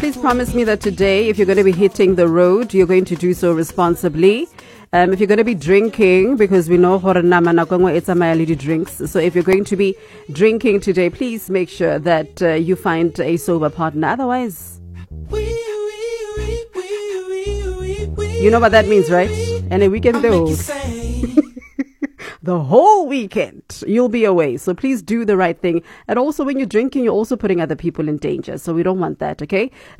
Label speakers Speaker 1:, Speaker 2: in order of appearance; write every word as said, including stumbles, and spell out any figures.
Speaker 1: Please promise me that today, if you're going to be hitting the road, you're going to do so responsibly. Um, if you're going to be drinking, because we know it's a Mayalidi drinks. So if you're going to be drinking today, please make sure that uh, you find a sober partner. Otherwise, you know what that means, right? And a weekend though. The whole weekend you'll be away, so please do the right thing. And also when you're drinking, you're also putting other people in danger, so we don't want that. Okay.